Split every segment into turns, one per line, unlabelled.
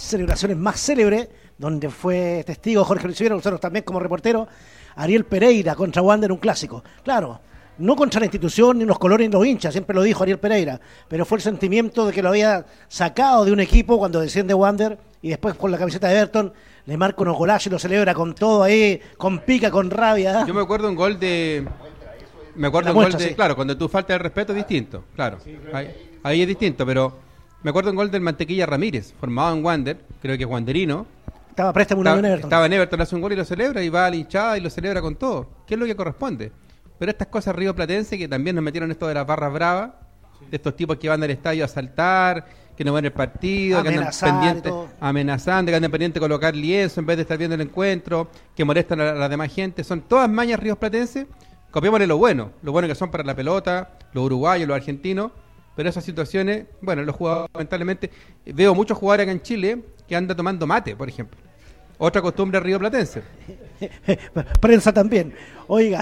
celebraciones más célebres, donde fue testigo Jorge Luis Severo, nosotros también como reportero, Ariel Pereira contra Wander, un clásico. Claro, no contra la institución, ni los colores, ni los hinchas, siempre lo dijo Ariel Pereira, pero fue el sentimiento de que lo había sacado de un equipo cuando desciende Wander, y después con la camiseta de Everton le marca unos golazos y lo celebra con todo ahí, con pica, con rabia.
Yo me acuerdo un gol de...
Sí.
Claro, cuando tú faltas el respeto es distinto, claro. Ahí es distinto, pero me acuerdo un gol del Mantequilla Ramírez, formado en Wander, creo que es wanderino.
Estaba préstamo en Everton.
Estaba en Everton, hace un gol y lo celebra, y va a la hinchada y lo celebra con todo. ¿Qué es lo que corresponde? Pero estas cosas rioplatense, que también nos metieron esto de las barras bravas, de estos tipos que van al estadio a saltar, que no van al partido, que andan pendientes, amenazando, que andan pendientes de colocar lienzo en vez de estar viendo el encuentro, que molestan a la demás gente. Son todas mañas rioplatenses. Copiémosle lo bueno que son para la pelota, los uruguayos, los argentinos, pero esas situaciones, bueno, los jugadores, lamentablemente, veo muchos jugadores acá en Chile que andan tomando mate, por ejemplo. Otra costumbre rioplatense.
Prensa también. Oiga,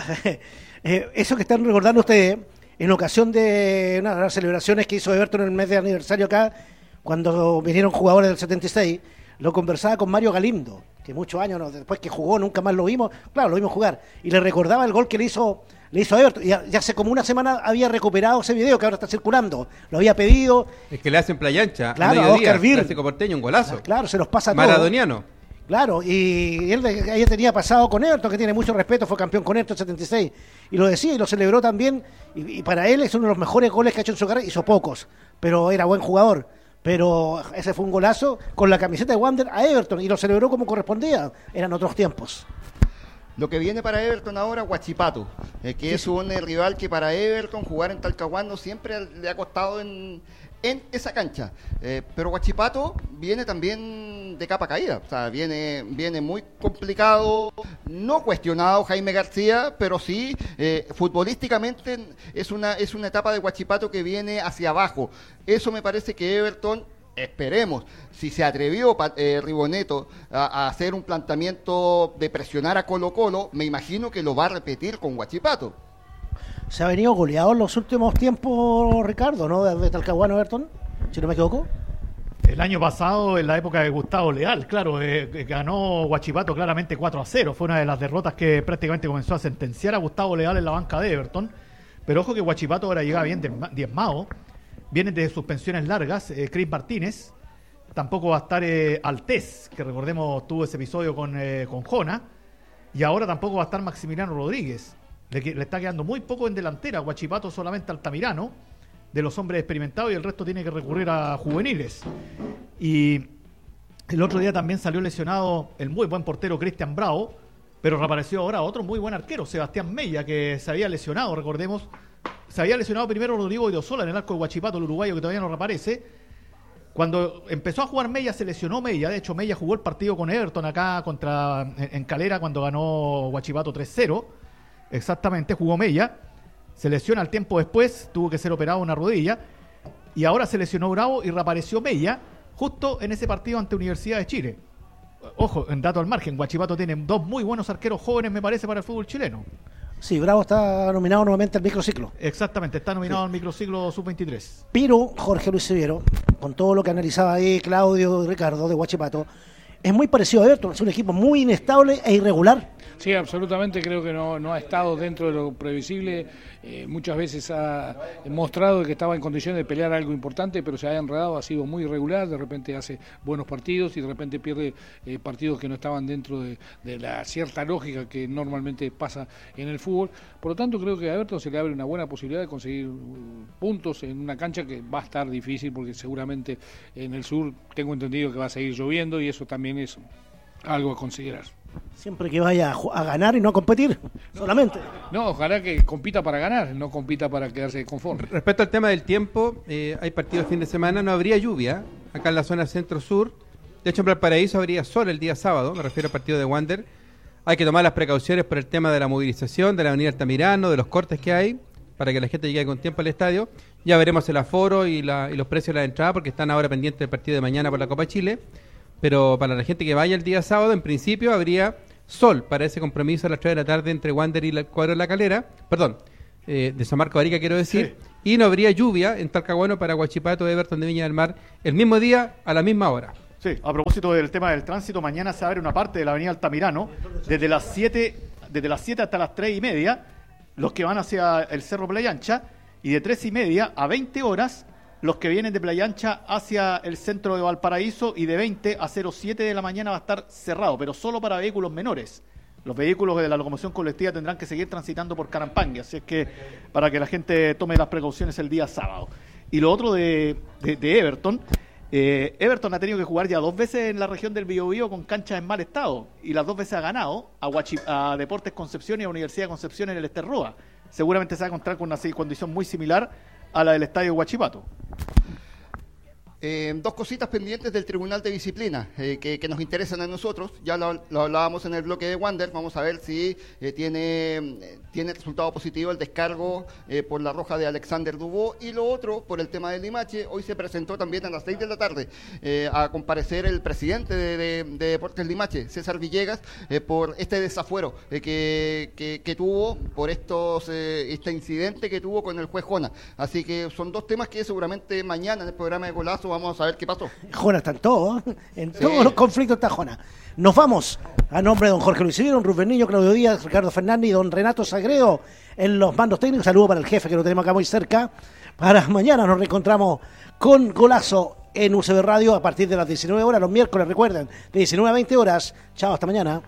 eso que están recordando ustedes, en ocasión de una de las celebraciones que hizo Everton en el mes de aniversario acá, cuando vinieron jugadores del 76, lo conversaba con Mario Galindo, que muchos años después que jugó nunca más lo vimos, claro, lo vimos jugar, y le recordaba el gol que le hizo a Everton, y ya hace como una semana había recuperado ese video que ahora está circulando, lo había pedido.
Es que le hacen playa ancha,
claro,
a mediodía,
Oscar Vir,
clásico porteño, un golazo.
Claro, se los pasa todo.
Maradoniano.
Claro, y él ya tenía pasado con Everton, que tiene mucho respeto, fue campeón con Everton en 76, y lo decía y lo celebró también, y para él es uno de los mejores goles que ha hecho en su carrera, hizo pocos, pero era buen jugador. Pero ese fue un golazo con la camiseta de Wander a Everton y lo celebró como correspondía. Eran otros tiempos.
Lo que viene para Everton ahora, Huachipato, que es un rival que para Everton jugar en Talcahuano siempre le ha costado en esa cancha. Pero Huachipato viene también de capa caída. O sea, viene muy complicado, no cuestionado Jaime García, pero sí futbolísticamente es una etapa de Huachipato que viene hacia abajo. Eso me parece que Everton, esperemos, si se atrevió Riboneto a hacer un planteamiento de presionar a Colo-Colo, me imagino que lo va a repetir con Huachipato.
Se ha venido goleado en los últimos tiempos, Ricardo, ¿no? De Talcahuano a Everton, si no me equivoco.
El año pasado, en la época de Gustavo Leal, claro, ganó Huachipato claramente 4-0. Fue una de las derrotas que prácticamente comenzó a sentenciar a Gustavo Leal en la banca de Everton. Pero ojo que Huachipato ahora llega bien diezmado. Vienen de suspensiones largas. Chris Martínez. Tampoco va a estar Altés, que recordemos tuvo ese episodio con Jona. Y ahora tampoco va a estar Maximiliano Rodríguez. Le está quedando muy poco en delantera. Huachipato solamente Altamirano, de los hombres experimentados, y el resto tiene que recurrir a juveniles. Y el otro día también salió lesionado el muy buen portero Cristian Bravo, pero reapareció ahora otro muy buen arquero, Sebastián Mella, que se había lesionado, recordemos. Se había lesionado primero Rodrigo Idosola en el arco de Huachipato, el uruguayo, que todavía no reaparece. Cuando empezó a jugar Mella, se lesionó Mella. De hecho, Mella jugó el partido con Everton acá en Calera cuando ganó Huachipato 3-0. Exactamente, jugó Mella. Se lesiona al tiempo después, tuvo que ser operado una rodilla. Y ahora se lesionó Bravo y reapareció Mella justo en ese partido ante Universidad de Chile. Ojo, en dato al margen, Huachipato tiene dos muy buenos arqueros jóvenes, me parece, para el fútbol chileno.
Sí, Bravo está nominado nuevamente al microciclo.
Exactamente, está nominado al microciclo sub-23.
Pero Jorge Luis Severo, con todo lo que analizaba ahí Claudio y Ricardo de Huachipato, es muy parecido a Everton, es un equipo muy inestable e irregular.
Sí, absolutamente, creo que no ha estado dentro de lo previsible. Muchas veces ha mostrado que estaba en condiciones de pelear algo importante, pero se ha enredado, ha sido muy irregular, de repente hace buenos partidos y de repente pierde partidos que no estaban dentro de la cierta lógica que normalmente pasa en el fútbol. Por lo tanto, creo que a Everton se le abre una buena posibilidad de conseguir puntos en una cancha que va a estar difícil, porque seguramente en el sur tengo entendido que va a seguir lloviendo y eso también es algo a considerar.
Siempre que vaya a ganar y no a competir, solamente.
No, ojalá que compita para ganar, no compita para quedarse conforme.
Respecto al tema del tiempo, hay partidos el fin de semana, no habría lluvia acá en la zona centro-sur. De hecho, en Valparaíso habría sol el día sábado, me refiero al partido de Wander. Hay que tomar las precauciones por el tema de la movilización, de la avenida Altamirano, de los cortes que hay, para que la gente llegue con tiempo al estadio. Ya veremos el aforo y los precios de la entrada, porque están ahora pendientes del partido de mañana por la Copa Chile. Pero para la gente que vaya el día sábado, en principio habría sol para ese compromiso a las 3 de la tarde entre Wander y el cuadro de La Calera, de San Marco de Arica quiero decir, sí. Y no habría lluvia en Talcahuano para Huachipato, Everton de Viña del Mar, el mismo día a la misma hora.
Sí, a propósito del tema del tránsito, mañana se abre una parte de la avenida Altamirano desde las 7 hasta las 3:30, los que van hacia el Cerro Playa Ancha, y de 3:30 a 20 horas los que vienen de Playa Ancha hacia el centro de Valparaíso, y de 20 a 07 de la mañana va a estar cerrado, pero solo para vehículos menores. Los vehículos de la locomoción colectiva tendrán que seguir transitando por Carampangue, así es que para que la gente tome las precauciones el día sábado. Y lo otro de Everton, Everton ha tenido que jugar ya 2 veces en la región del Biobío con canchas en mal estado, y las 2 veces ha ganado a Deportes Concepción y a Universidad de Concepción en el Esterroa. Seguramente se va a encontrar con una condición muy similar a la del estadio Huachipato.
2 cositas pendientes del Tribunal de Disciplina que nos interesan a nosotros. Ya lo hablábamos en el bloque de Wander. Vamos a ver si tiene resultado positivo el descargo por la roja de Alexander Dubó. Y lo otro, por el tema del Limache, hoy se presentó también a las 6 de la tarde a comparecer el presidente de Deportes Limache, César Villegas, por este desafuero que tuvo por este incidente que tuvo con el juez Jona. Así que son 2 temas que seguramente mañana en el programa de Golazo vamos a ver qué pasó.
Jona está en todo, en todos los conflictos está Jona. Nos vamos a nombre de don Jorge Luis Civil, don Rubén Niño, Claudio Díaz, Ricardo Fernández y don Renato Sagredo en los mandos técnicos. Saludo para el jefe que lo tenemos acá muy cerca. Para mañana nos reencontramos con Golazo en UCB Radio a partir de las 19 horas, los miércoles, recuerden, de 19 a 20 horas. Chao, hasta mañana.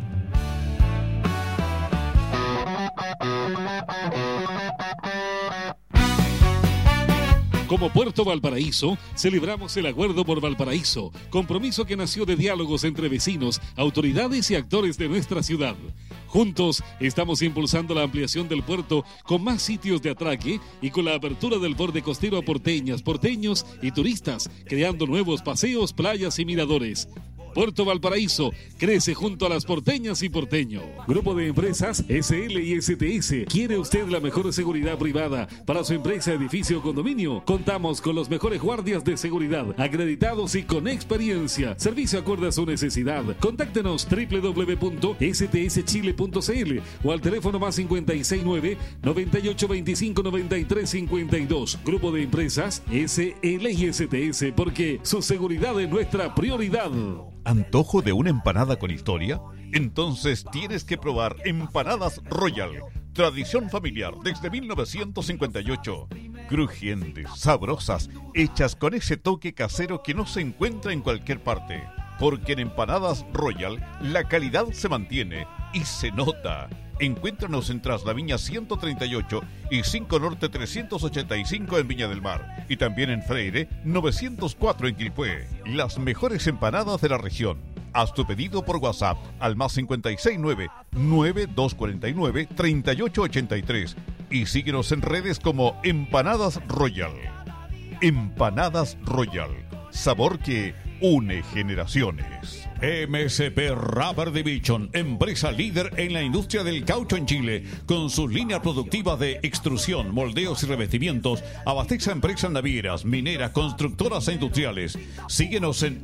Como Puerto Valparaíso, celebramos el Acuerdo por Valparaíso, compromiso que nació de diálogos entre vecinos, autoridades y actores de nuestra ciudad. Juntos estamos impulsando la ampliación del puerto con más sitios de atraque y con la apertura del borde costero a porteñas, porteños y turistas, creando nuevos paseos, playas y miradores. Puerto Valparaíso crece junto a las porteñas y porteños. Grupo de Empresas SL y STS. ¿Quiere usted la mejor seguridad privada para su empresa, edificio o condominio? Contamos con los mejores guardias de seguridad, acreditados y con experiencia. Servicio acorde a su necesidad. Contáctenos www.stschile.cl o al teléfono más 569-9825-9352. Grupo de Empresas SL y STS, porque su seguridad es nuestra prioridad.
¿Antojo de una empanada con historia? Entonces tienes que probar Empanadas Royal. Tradición familiar desde 1958. Crujientes, sabrosas, hechas con ese toque casero que no se encuentra en cualquier parte. Porque en Empanadas Royal la calidad se mantiene y se nota. Encuéntranos en Traslaviña 138 y 5 Norte 385 en Viña del Mar. Y también en Freire 904 en Quilpué. Las mejores empanadas de la región. Haz tu pedido por WhatsApp al más 569-9249-3883. Y síguenos en redes como Empanadas Royal. Empanadas Royal. Sabor que une generaciones. MSP Rubber Division, empresa líder en la industria del caucho en Chile, con sus líneas productivas de extrusión, moldeos y revestimientos, abastece a empresas navieras, mineras, constructoras e industriales. Síguenos en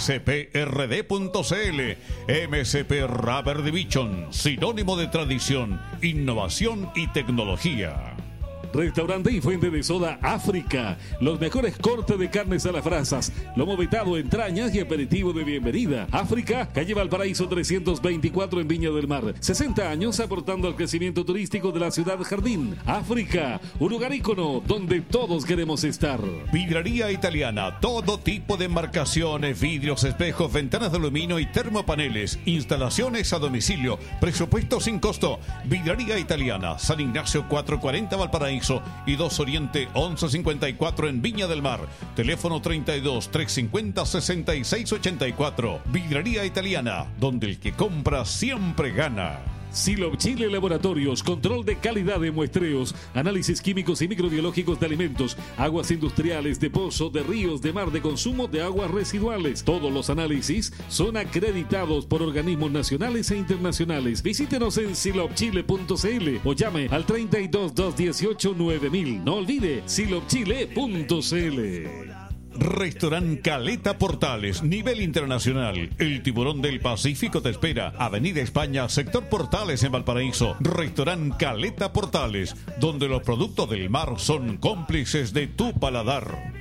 msprd.cl. MSP Rubber Division, sinónimo de tradición, innovación y tecnología.
Restaurante y fuente de soda África. Los mejores cortes de carnes a las brasas, lomo vetado, entrañas y aperitivo de bienvenida. África, calle Valparaíso 324 en Viña del Mar. 60 años aportando al crecimiento turístico de la ciudad jardín. África, un lugar ícono donde todos queremos estar.
Vidraría Italiana, todo tipo de embarcaciones, vidrios, espejos, ventanas de aluminio y termopaneles. Instalaciones a domicilio, presupuesto sin costo. Vidraría Italiana, San Ignacio 440 Valparaíso y 2 Oriente 1154 en Viña del Mar. Teléfono 32 350 6684. Vidrería Italiana, donde el que compra siempre gana.
Silop Chile Laboratorios, control de calidad de muestreos, análisis químicos y microbiológicos de alimentos, aguas industriales, de pozo, de ríos, de mar, de consumo de aguas residuales. Todos los análisis son acreditados por organismos nacionales e internacionales. Visítenos en silopchile.cl o llame al 32 218 9000. No olvide silopchile.cl.
Restaurant Caleta Portales, nivel internacional. El tiburón del Pacífico te espera. Avenida España, sector Portales en Valparaíso. Restaurant Caleta Portales, donde los productos del mar son cómplices de tu paladar.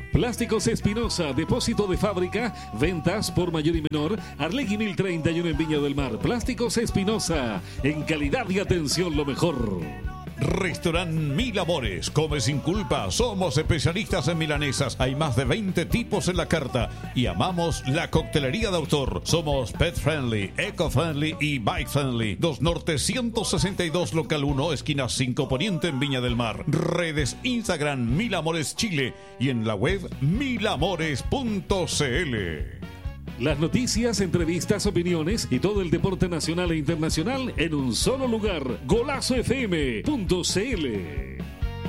Plásticos Espinosa, depósito de fábrica, ventas por mayor y menor, Arlegui 1031 en Viña del Mar. Plásticos Espinosa, en calidad y atención lo mejor.
Restaurant Mil Amores, come sin culpa, somos especialistas en milanesas, hay más de 20 tipos en la carta y amamos la coctelería de autor, somos pet friendly, eco friendly y bike friendly. 2 Norte 162 local 1, esquina 5 Poniente en Viña del Mar. Redes Instagram Mil Amores Chile y en la web milamores.cl.
Las noticias, entrevistas, opiniones y todo el deporte nacional e internacional en un solo lugar. GolazoFM.cl.